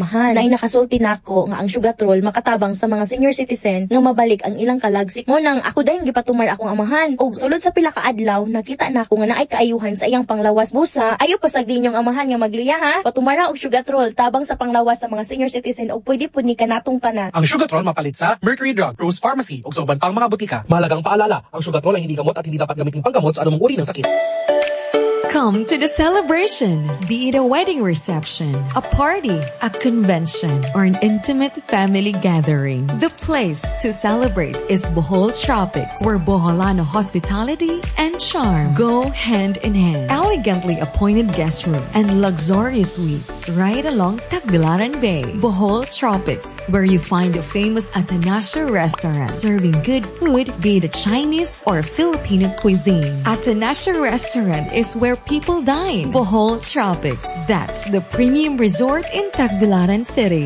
amahan. Naay nakasulti nako nga ang Sugatrol makatabang sa mga senior citizen nga mabalik ang ilang kalagsik. Mo nang ako dayon gipatumar akong amahan. Og sulod sa pila ka adlaw nakita nako nga naay kaayuhan sa iyang panglawas. Busa ayo pasagdi inyong amahan nga magluya ha. Patumara og Sugatrol tabang sa panglawas sa mga senior citizen og pwede pud ni kanatong tanan. Ang Sugatrol mapalit sa Mercury Drug, Rose Pharmacy ug sa uban pang mga butika. Mahalagang paalala, ang Sugatrol ay hindi gamot at hindi dapat gamitin panggamot sa anumang uri ng sakit. Come to the celebration, be it a wedding reception, a party, a convention, or an intimate family gathering. The place to celebrate is Bohol Tropics, where Boholano hospitality and charm go hand in hand. Elegantly appointed guest rooms and luxurious suites right along Tagbilaran Bay. Bohol Tropics, where you find the famous Atanasio restaurant, serving good food, be it a Chinese or Filipino cuisine. Atanasio restaurant is where people dine. Bohol Tropics. That's the premium resort in Tagbilaran City.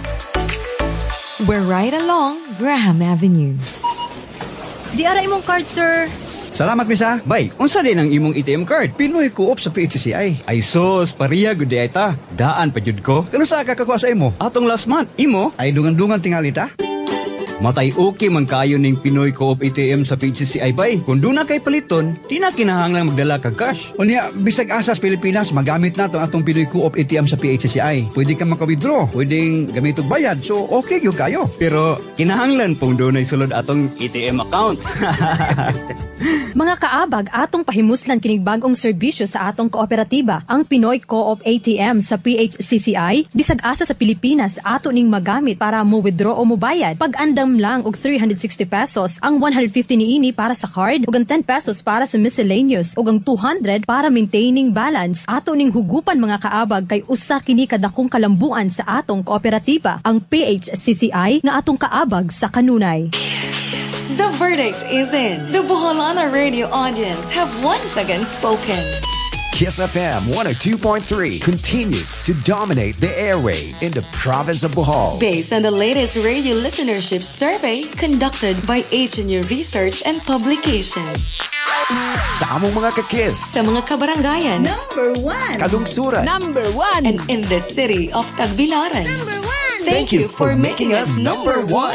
We're right along Graham Avenue. Di ara imong card, sir. Salamat, misa. Bay, unsa din ang imong ATM card? Pinoy Co-op sa PHCCI. Ay sos, pariya gud di ay ta. Daan pa jud ko. Kano sa kakakuha sa imo? Atong last month, imo? Ay dungan-dungan tingali ta. Matay okay man kayo ning Pinoy Co-op ATM sa PHCCI bay. Kung doon na kay paliton, di na kinahanglang magdala kag cash. Unya, bisag asa sa Pilipinas, magamit na atong Pinoy Co-op ATM sa PHCCI. Pwede kang maka-withdraw, pwedeng gamit og bayad. So, okay gyud kayo. Pero kinahanglan pong doon ay sulod atong ATM account. Mga kaabag, atong pahimuslan kining bagong serbisyo sa atong kooperatiba, ang Pinoy Co-op ATM sa PHCCI. Bisag asa sa Pilipinas, ato ning magamit para mo withdraw o mo bayad. Pag-andam lang og 360 pesos, ang 150 niini para sa card, ug ang 10 pesos para sa miscellaneous, ug ang 200 para maintaining balance. Ato ning hugupan mga kaabag kay usa kini kadakong kalambuan sa atong kooperatiba, ang PHCCI nga atong kaabag sa kanunay. The verdict is in. The Boholana radio audience have once again spoken. Kiss FM 102.3 continues to dominate the airwaves in the province of Bohol. Based on the latest radio listenership survey conducted by HNU Research and Publications. Sa among mga kakiss. Sa mga kabarangayan. Number 1. Kalungsuran. Number 1. And in the city of Tagbilaran. Number 1. Thank you for making us number 1.